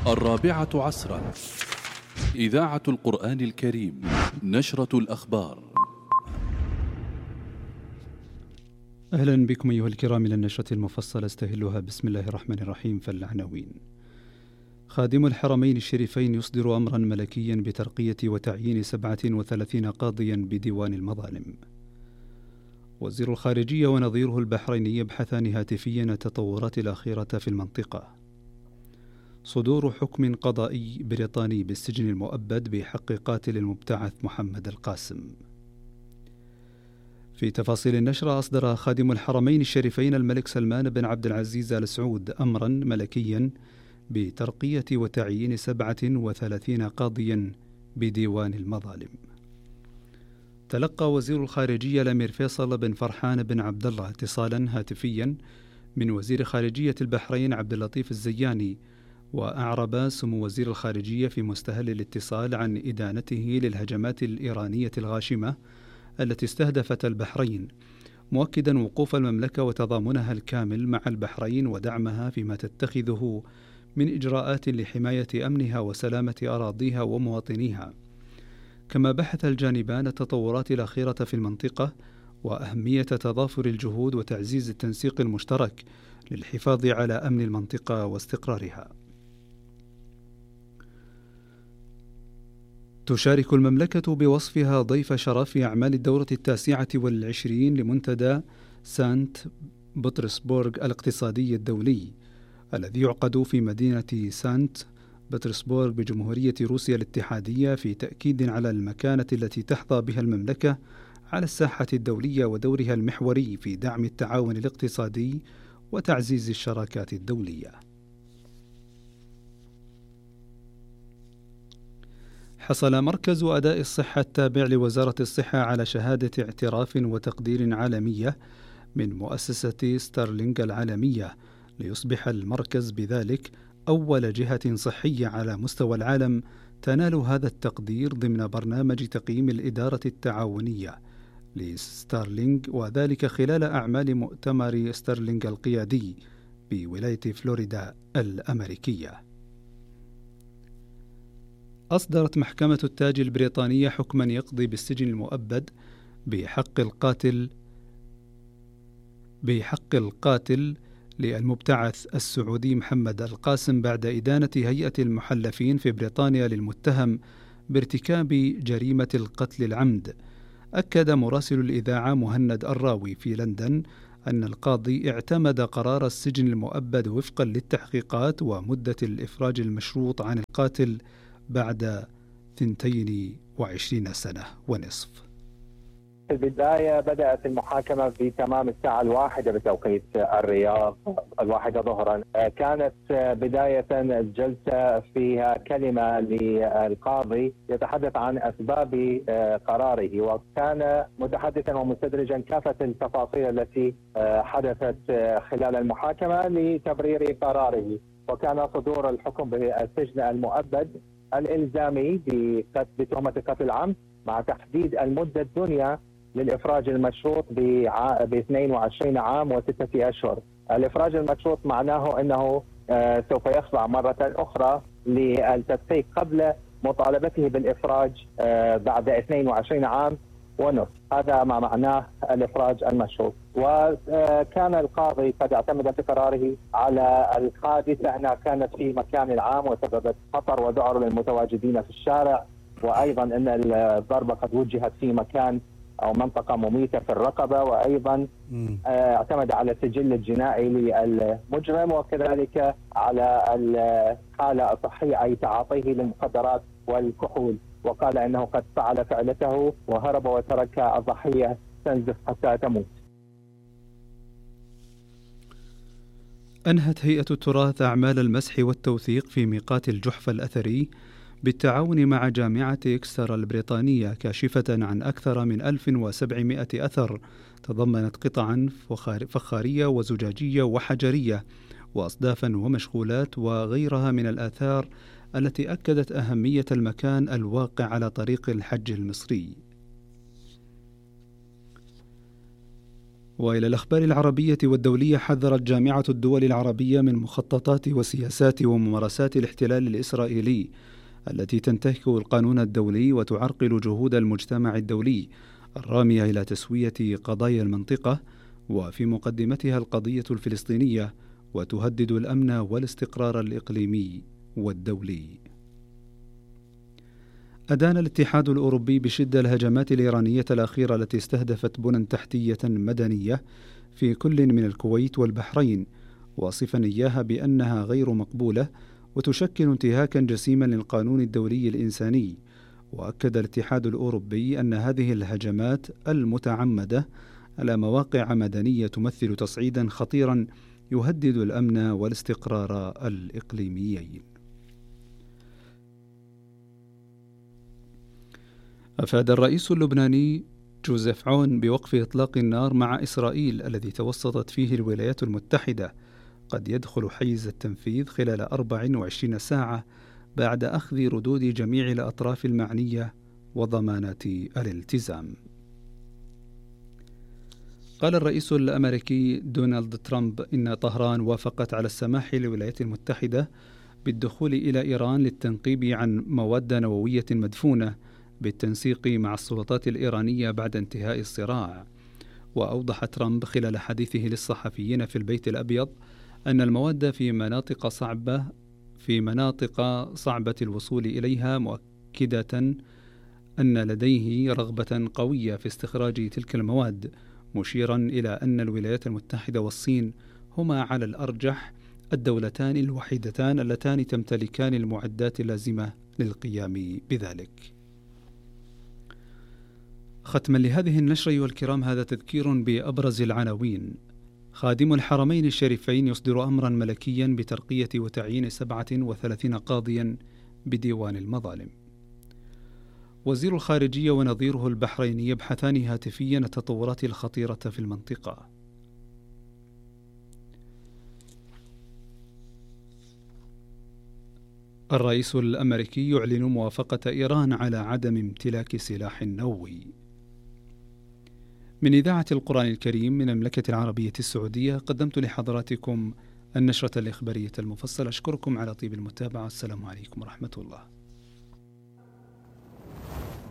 الرابعة عصرا، إذاعة القرآن الكريم، نشرة الأخبار. أهلا بكم أيها الكرام إلى النشرة المفصلة استهلها بسم الله الرحمن الرحيم. فالعناوين: خادم الحرمين الشريفين يصدر أمرا ملكيا بترقية وتعيين 37 قاضيا بديوان المظالم. وزير الخارجية ونظيره البحريني يبحثان هاتفيا التطورات الأخيرة في المنطقة. صدور حكم قضائي بريطاني بالسجن المؤبد بحق قاتل المبتعث محمد القاسم. في تفاصيل النشرة، أصدر خادم الحرمين الشريفين الملك سلمان بن عبد العزيز آل سعود أمرا ملكيا بترقية وتعيين 37 قاضيا بديوان المظالم. تلقى وزير الخارجية الأمير فيصل بن فرحان بن عبد الله اتصالا هاتفيا من وزير خارجية البحرين عبد اللطيف الزياني، وأعرب سمو وزير الخارجية في مستهل الاتصال عن إدانته للهجمات الإيرانية الغاشمة التي استهدفت البحرين، مؤكدا وقوف المملكة وتضامنها الكامل مع البحرين ودعمها فيما تتخذه من إجراءات لحماية أمنها وسلامة أراضيها ومواطنيها. كما بحث الجانبان التطورات الأخيرة في المنطقة وأهمية تضافر الجهود وتعزيز التنسيق المشترك للحفاظ على أمن المنطقة واستقرارها. تشارك المملكة بوصفها ضيف شرف في أعمال الدورة 29 لمنتدى سانت بطرسبورغ الاقتصادي الدولي الذي يعقد في مدينة سانت بطرسبورغ بجمهورية روسيا الاتحادية، في تأكيد على المكانة التي تحظى بها المملكة على الساحة الدولية ودورها المحوري في دعم التعاون الاقتصادي وتعزيز الشراكات الدولية. حصل مركز أداء الصحة التابع لوزارة الصحة على شهادة اعتراف وتقدير عالمية من مؤسسة ستارلينغ العالمية، ليصبح المركز بذلك أول جهة صحية على مستوى العالم تنال هذا التقدير ضمن برنامج تقييم الإدارة التعاونية لستارلينغ، وذلك خلال أعمال مؤتمر ستارلينغ القيادي بولاية فلوريدا الأمريكية. أصدرت محكمة التاج البريطانية حكما يقضي بالسجن المؤبد بحق القاتل للمبتعث السعودي محمد القاسم بعد إدانة هيئة المحلفين في بريطانيا للمتهم بارتكاب جريمة القتل العمد. أكد مراسل الإذاعة مهند الراوي في لندن أن القاضي اعتمد قرار السجن المؤبد وفقا للتحقيقات ومدة الإفراج المشروط عن القاتل بعد 22 سنة ونصف. في البداية بدأت المحاكمة في تمام الساعة 1 بتوقيت الرياض 1 ظهرا. كانت بداية الجلسة فيها كلمة للقاضي يتحدث عن أسباب قراره، وكان متحدثا ومستدرجا كافة التفاصيل التي حدثت خلال المحاكمة لتبرير قراره. وكان صدور الحكم بالسجن المؤبد الإلزامي بتهمة قتل العمد مع تحديد المدة الدنيا للإفراج المشروط ب 22 عام و6 أشهر. الإفراج المشروط معناه أنه سوف يخضع مرة أخرى للتدقيق قبل مطالبته بالإفراج بعد 22 عام ونصف. هذا ما معناه الإفراج المشروط. وكان القاضي قد اعتمد في قراره على الحادثة أنها كانت في مكان العام وسببت خطر وذعر للمتواجدين في الشارع، وأيضا أن الضربة قد وجهت في مكان أو منطقة مميتة في الرقبة، وأيضا اعتمد على السجل الجنائي للمجرم، وكذلك على الحالة الصحية أي تعاطيه للمخدرات والكحول، وقال أنه قد فعل فعلته وهرب وترك الضحية تنزف حتى تموت. أنهت هيئة التراث أعمال المسح والتوثيق في ميقات الجحفة الأثري بالتعاون مع جامعة إكستر البريطانية، كاشفة عن أكثر من 1700 أثر تضمنت قطعا فخارية وزجاجية وحجرية وأصدافا ومشغولات وغيرها من الآثار التي أكدت أهمية المكان الواقع على طريق الحج المصري. وإلى الأخبار العربية والدولية. حذرت جامعة الدول العربية من مخططات وسياسات وممارسات الاحتلال الإسرائيلي التي تنتهك القانون الدولي وتعرقل جهود المجتمع الدولي الرامية إلى تسوية قضايا المنطقة، وفي مقدمتها القضية الفلسطينية، وتهدد الأمن والاستقرار الإقليمي والدولي. أدان الاتحاد الأوروبي بشدة الهجمات الإيرانية الأخيرة التي استهدفت بنى تحتية مدنية في كل من الكويت والبحرين، واصفا إياها بأنها غير مقبولة وتشكل انتهاكا جسيما للقانون الدولي الإنساني. وأكد الاتحاد الأوروبي أن هذه الهجمات المتعمدة على مواقع مدنية تمثل تصعيدا خطيرا يهدد الأمن والاستقرار الإقليميين. أفاد الرئيس اللبناني جوزيف عون بوقف إطلاق النار مع إسرائيل الذي توسطت فيه الولايات المتحدة قد يدخل حيز التنفيذ خلال 24 ساعة بعد أخذ ردود جميع الأطراف المعنية وضمانات الالتزام. قال الرئيس الأمريكي دونالد ترامب إن طهران وافقت على السماح للولايات المتحدة بالدخول إلى إيران للتنقيب عن مواد نووية مدفونة بالتنسيق مع السلطات الإيرانية بعد انتهاء الصراع. وأوضح ترامب خلال حديثه للصحفيين في البيت الأبيض أن المواد في مناطق صعبة الوصول إليها، مؤكدة أن لديه رغبة قوية في استخراج تلك المواد، مشيرا إلى أن الولايات المتحدة والصين هما على الأرجح الدولتان الوحيدتان اللتان تمتلكان المعدات اللازمة للقيام بذلك. ختما لهذه النشرة أيها الكرام، هذا تذكير بأبرز العناوين. خادم الحرمين الشريفين يصدر أمرا ملكيا بترقية وتعيين 37 قاضيا بديوان المظالم. وزير الخارجية ونظيره البحريني يبحثان هاتفيا التطورات الخطيرة في المنطقة. الرئيس الأمريكي يعلن موافقة إيران على عدم امتلاك سلاح نووي. من إذاعة القرآن الكريم من المملكة العربية السعودية قدمت لحضراتكم النشرة الإخبارية المفصلة. أشكركم على طيب المتابعة. السلام عليكم ورحمة الله.